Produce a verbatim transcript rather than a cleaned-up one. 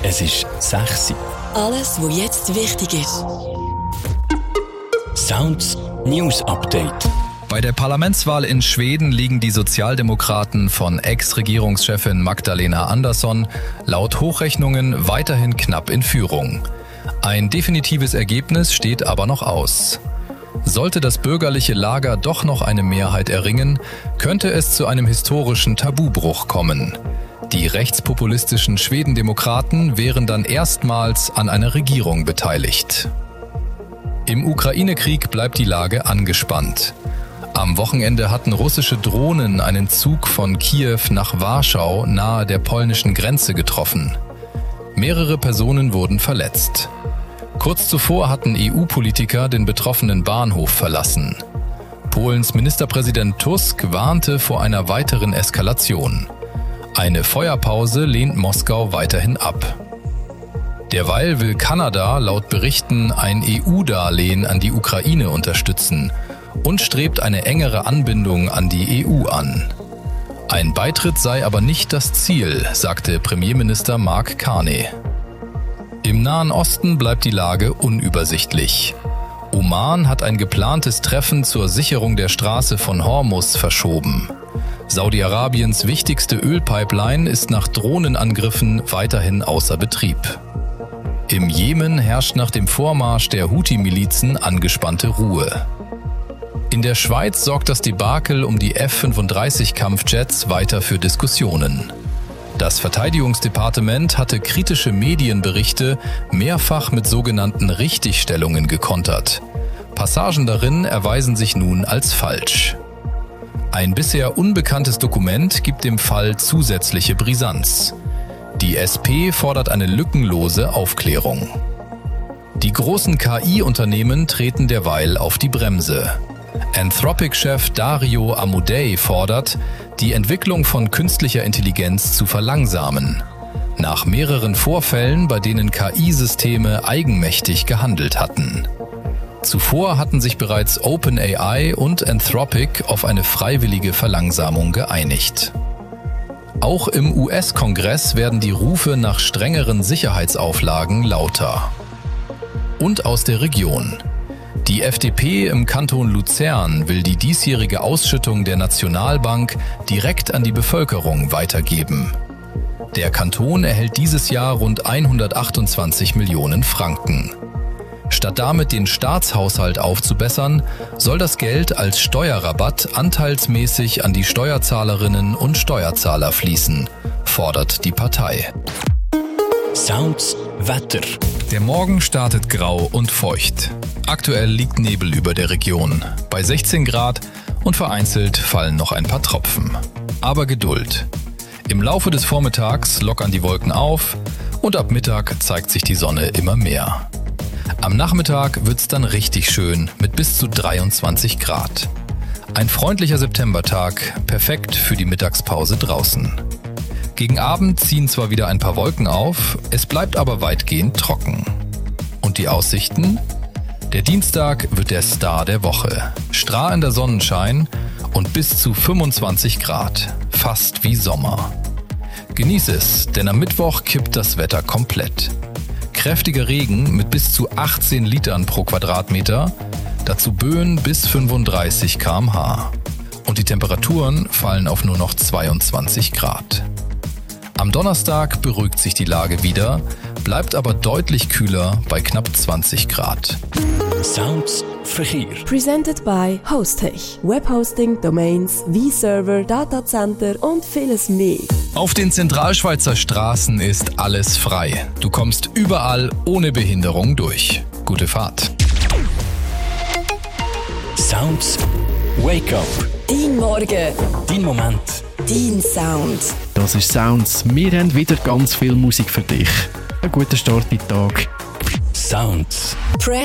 Es ist sechs. Alles, was jetzt wichtig ist. Sounds News Update. Bei der Parlamentswahl in Schweden liegen die Sozialdemokraten von Ex-Regierungschefin Magdalena Andersson laut Hochrechnungen weiterhin knapp in Führung. Ein definitives Ergebnis steht aber noch aus. Sollte das bürgerliche Lager doch noch eine Mehrheit erringen, könnte es zu einem historischen Tabubruch kommen. Die rechtspopulistischen Schwedendemokraten wären dann erstmals an einer Regierung beteiligt. Im Ukraine-Krieg bleibt die Lage angespannt. Am Wochenende hatten russische Drohnen einen Zug von Kiew nach Warschau nahe der polnischen Grenze getroffen. Mehrere Personen wurden verletzt. Kurz zuvor hatten E U-Politiker den betroffenen Bahnhof verlassen. Polens Ministerpräsident Tusk warnte vor einer weiteren Eskalation. Eine Feuerpause lehnt Moskau weiterhin ab. Derweil will Kanada laut Berichten ein E U-Darlehen an die Ukraine unterstützen und strebt eine engere Anbindung an die E U an. Ein Beitritt sei aber nicht das Ziel, sagte Premierminister Mark Carney. Im Nahen Osten bleibt die Lage unübersichtlich. Oman hat ein geplantes Treffen zur Sicherung der Straße von Hormuz verschoben. Saudi-Arabiens wichtigste Ölpipeline ist nach Drohnenangriffen weiterhin außer Betrieb. Im Jemen herrscht nach dem Vormarsch der Houthi-Milizen angespannte Ruhe. In der Schweiz sorgt das Debakel um die F fünfunddreißig Kampfjets weiter für Diskussionen. Das Verteidigungsdepartement hatte kritische Medienberichte mehrfach mit sogenannten Richtigstellungen gekontert. Passagen darin erweisen sich nun als falsch. Ein bisher unbekanntes Dokument gibt dem Fall zusätzliche Brisanz. Die S P fordert eine lückenlose Aufklärung. Die großen K I-Unternehmen treten derweil auf die Bremse. Anthropic-Chef Dario Amodei fordert, die Entwicklung von künstlicher Intelligenz zu verlangsamen. Nach mehreren Vorfällen, bei denen K I-Systeme eigenmächtig gehandelt hatten. Zuvor hatten sich bereits OpenAI und Anthropic auf eine freiwillige Verlangsamung geeinigt. Auch im U S-Kongress werden die Rufe nach strengeren Sicherheitsauflagen lauter. Und aus der Region. Die F D P im Kanton Luzern will die diesjährige Ausschüttung der Nationalbank direkt an die Bevölkerung weitergeben. Der Kanton erhält dieses Jahr rund hundertachtundzwanzig Millionen Franken. Statt damit den Staatshaushalt aufzubessern, soll das Geld als Steuerrabatt anteilsmäßig an die Steuerzahlerinnen und Steuerzahler fließen, fordert die Partei. Sounds Wetter. Der Morgen startet grau und feucht. Aktuell liegt Nebel über der Region, bei sechzehn Grad und vereinzelt fallen noch ein paar Tropfen. Aber Geduld. Im Laufe des Vormittags lockern die Wolken auf und ab Mittag zeigt sich die Sonne immer mehr. Am Nachmittag wird's dann richtig schön mit bis zu dreiundzwanzig Grad. Ein freundlicher Septembertag, perfekt für die Mittagspause draußen. Gegen Abend ziehen zwar wieder ein paar Wolken auf, es bleibt aber weitgehend trocken. Und die Aussichten? Der Dienstag wird der Star der Woche. Strahlender Sonnenschein und bis zu fünfundzwanzig Grad. Fast wie Sommer. Genieß es, denn am Mittwoch kippt das Wetter komplett. Kräftiger Regen mit bis zu achtzehn Litern pro Quadratmeter, dazu Böen bis fünfunddreißig Kilometer pro Stunde. Und die Temperaturen fallen auf nur noch zweiundzwanzig Grad. Am Donnerstag beruhigt sich die Lage wieder, bleibt aber deutlich kühler bei knapp zwanzig Grad. Sounds Verkehr. Presented by Hostech. Webhosting, Domains, V-Server, Datacenter und vieles mehr. Auf den Zentralschweizer Straßen ist alles frei. Du kommst überall ohne Behinderung durch. Gute Fahrt. Sounds Wake Up. Dein Morgen. Dein Moment. Dein Sound. Das ist Sounds. Wir haben wieder ganz viel Musik für dich. Einen guten Start in den Tag. Sounds. Press